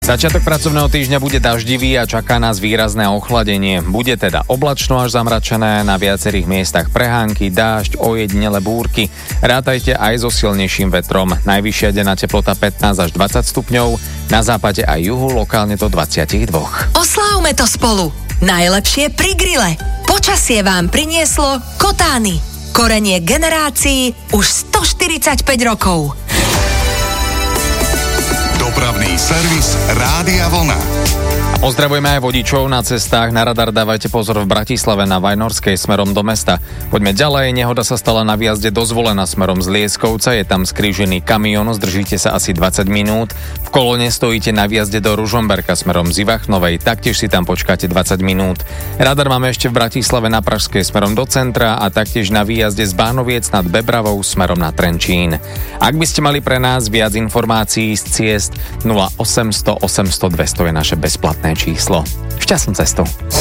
Začiatok pracovného týždňa bude daždivý a čaká nás výrazné ochladenie. Bude teda oblačno až zamračené, na viacerých miestach prehánky, dážď, ojedinele búrky. Rátajte aj so silnejším vetrom. Najvyššia denná teplota 15 až 20 stupňov, na západe aj juhu lokálne do 22. Oslávme to spolu. Najlepšie pri grille. Počasie vám prinieslo Kotány. Korenie generácií už 145 rokov. Dopravný servis Rádia Vlna. Pozdravujeme aj vodičov na cestách. Na radar dávajte pozor v Bratislave na Vajnorskej smerom do mesta. Poďme ďalej. Nehoda sa stala na výjazde do Zvolena smerom z Lieskovca. Je tam skrížený kamión, zdržíte sa asi 20 minút. V kolone stojíte na výjazde do Ružomberka smerom z Ivachnovej. Taktiež si tam počkáte 20 minút. Radar máme ešte v Bratislave na Pražskej smerom do centra a taktiež na výjazde z Bánoviec nad Bebravou smerom na Trenčín. Ak by ste mali pre nás viac informácií z ciest, 0800 800 200 je naše bezplatné číslo. Šťastnú cestu.